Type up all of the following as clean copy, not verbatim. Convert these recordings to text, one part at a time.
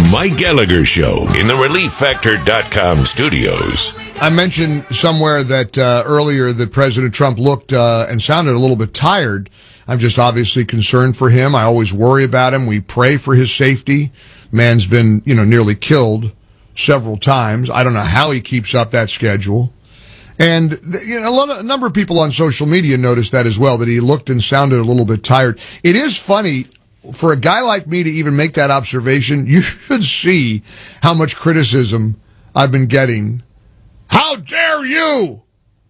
Mike Gallagher Show in the ReliefFactor.com studios. I mentioned somewhere that earlier that President Trump looked and sounded a little bit tired. I'm just obviously concerned for him. I always worry about him. We pray for his safety. Man's been, nearly killed several times. I don't know how he keeps up that schedule. And a number of people on social media noticed that as well, that he looked and sounded a little bit tired. It is funny for a guy like me to even make that observation. You should see how much criticism I've been getting. How dare you?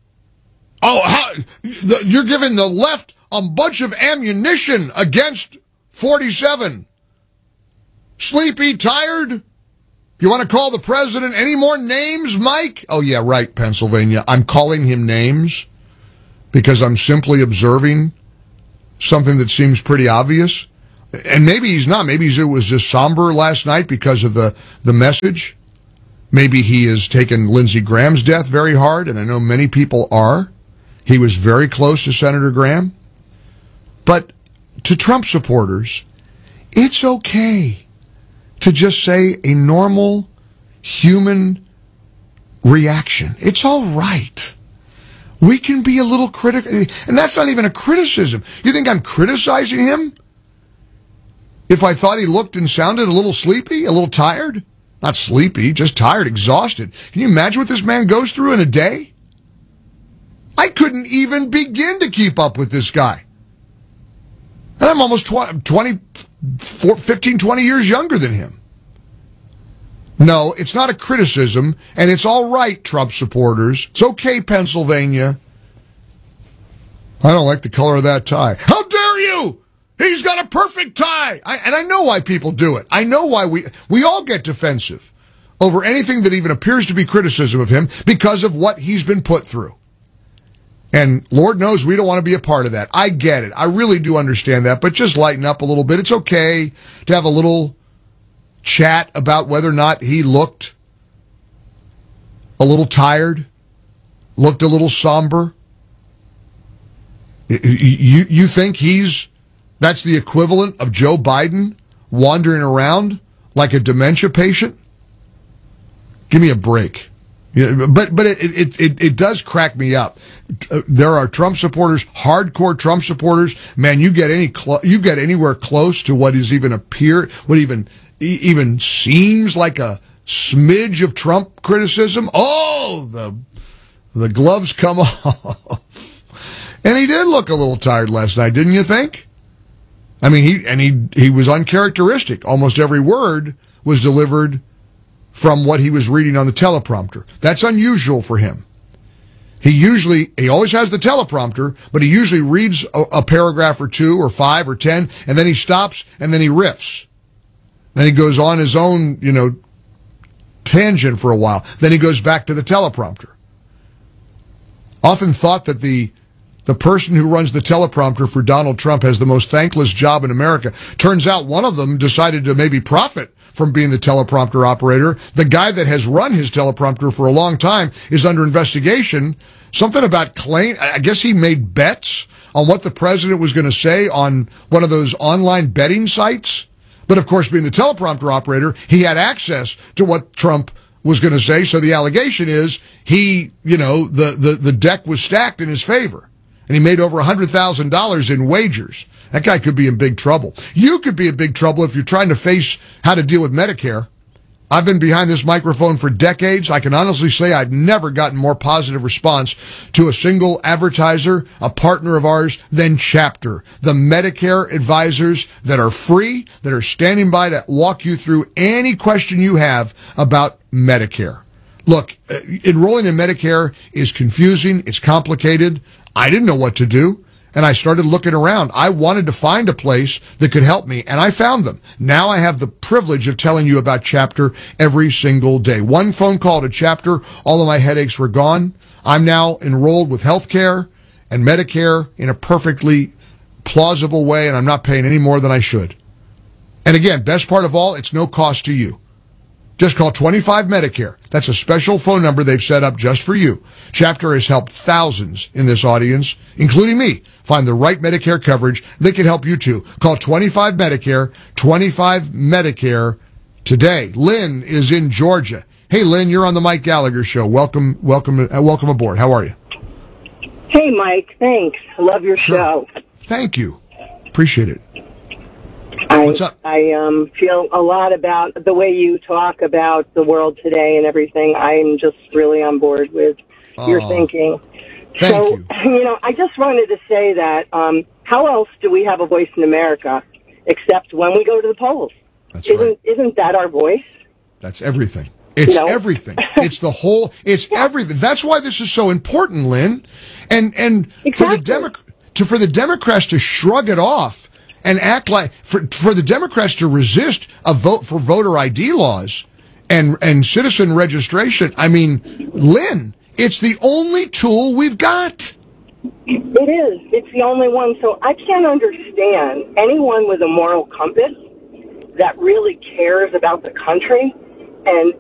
You're giving the left a bunch of ammunition against 47. Sleepy, tired? You want to call the president any more names, Mike? Oh, yeah, right, Pennsylvania. I'm calling him names because I'm simply observing something that seems pretty obvious. And maybe he's not. Maybe it was just somber last night because of the message. Maybe he has taken Lindsey Graham's death very hard, and I know many people are. He was very close to Senator Graham. But to Trump supporters, it's okay to just say a normal human reaction. It's all right. We can be a little critical, and that's not even a criticism. You think I'm criticizing him if I thought he looked and sounded a little sleepy, a little tired? Not sleepy, just tired, exhausted. Can you imagine what this man goes through in a day? I couldn't even begin to keep up with this guy. And I'm almost 15, 20 years younger than him. No, it's not a criticism, and it's all right, Trump supporters. It's okay, Pennsylvania. I don't like the color of that tie. How dare you? He's got a perfect tie. And I know why people do it. I know why we all get defensive over anything that even appears to be criticism of him because of what he's been put through. And Lord knows we don't want to be a part of that. I get it. I really do understand that, but just lighten up a little bit. It's okay to have a little chat about whether or not he looked a little tired, looked a little somber. You think that's the equivalent of Joe Biden wandering around like a dementia patient? Give me a break. Yeah, but it does crack me up. There are Trump supporters, hardcore Trump supporters. Man, you get anywhere close to what even seems like a smidge of Trump criticism. Oh, the gloves come off. And he did look a little tired last night, didn't you think? I mean, he was uncharacteristic. Almost every word was delivered from what he was reading on the teleprompter. That's unusual for him. He always has the teleprompter, but he usually reads a paragraph or two or 5 or 10, and then he stops and then he riffs. Then he goes on his own, tangent for a while. Then he goes back to the teleprompter. Often thought that the person who runs the teleprompter for Donald Trump has the most thankless job in America. Turns out one of them decided to maybe profit from being the teleprompter operator. The guy that has run his teleprompter for a long time is under investigation. Something about I guess he made bets on what the president was going to say on one of those online betting sites. But of course, being the teleprompter operator, he had access to what Trump was going to say. So the allegation is the deck was stacked in his favor. And he made over $100,000 in wagers. That guy could be in big trouble. You could be in big trouble if you're trying to face how to deal with Medicare. I've been behind this microphone for decades. I can honestly say I've never gotten more positive response to a single advertiser, a partner of ours, than Chapter, the Medicare advisors that are free, that are standing by to walk you through any question you have about Medicare. Look, enrolling in Medicare is confusing. It's complicated. I didn't know what to do, and I started looking around. I wanted to find a place that could help me, and I found them. Now I have the privilege of telling you about Chapter every single day. One phone call to Chapter, all of my headaches were gone. I'm now enrolled with healthcare and Medicare in a perfectly plausible way, and I'm not paying any more than I should. And again, best part of all, it's no cost to you. Just call 25 Medicare. That's a special phone number they've set up just for you. Chapter has helped thousands in this audience, including me, find the right Medicare coverage that can help you too. Call 25 Medicare, 25 Medicare today. Lynn is in Georgia. Hey, Lynn, you're on the Mike Gallagher Show. Welcome aboard. How are you? Hey, Mike. Thanks. I love your show. Thank you. Appreciate it. I, What's up? I feel a lot about the way you talk about the world today and everything. I'm just really on board with your thinking. Thank you. I just wanted to say that how else do we have a voice in America except when we go to the polls? That's right. Isn't that our voice? That's everything. It's everything. It's the whole. It's everything. That's why this is so important, Lynn. And Exactly. for the Democrats to shrug it off and act like for the Democrats to resist a vote for voter ID laws and citizen registration. I mean, Lynn, it's the only tool we've got. It is. It's the only one. So I can't understand anyone with a moral compass that really cares about the country and